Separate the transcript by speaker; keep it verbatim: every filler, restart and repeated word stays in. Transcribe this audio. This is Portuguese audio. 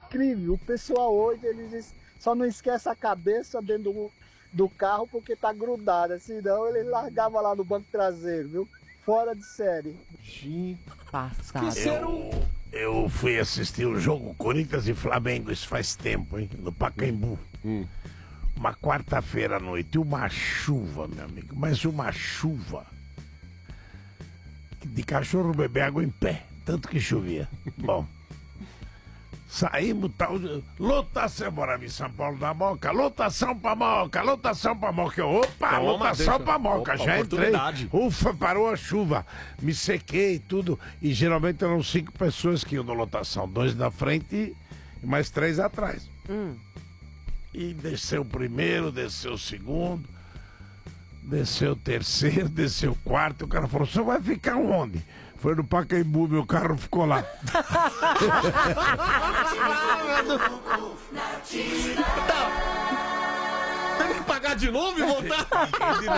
Speaker 1: incrível. O pessoal hoje, eles só não esquece a cabeça dentro do, do carro porque tá grudada. Senão ele largava lá no banco traseiro, viu? Fora de série.
Speaker 2: Gente,
Speaker 3: Passado.
Speaker 2: eu, eu fui assistir o jogo Corinthians e Flamengo, isso faz tempo, hein? No Pacaembu.
Speaker 4: Hum.
Speaker 2: Uma quarta-feira à noite, uma chuva, meu amigo, mas uma chuva. De cachorro beber água em pé, tanto que chovia. Bom, saímos, tal, lotação, morava em São Paulo da Moca, lotação pra Moca, lotação pra Moca. Opa,
Speaker 4: Toma,
Speaker 2: lotação
Speaker 4: deixa.
Speaker 2: pra Moca,
Speaker 4: Opa,
Speaker 2: já entrei.
Speaker 4: oportunidade.
Speaker 2: Ufa, parou a chuva, me sequei e tudo. E geralmente eram cinco pessoas que iam na lotação, dois na frente e mais três atrás.
Speaker 3: Hum.
Speaker 2: E desceu o primeiro, desceu o segundo, desceu o terceiro, desceu o quarto. O cara falou, você vai ficar onde? Foi no Pacaembu, meu carro ficou lá.
Speaker 4: Teve que pagar de novo e voltar?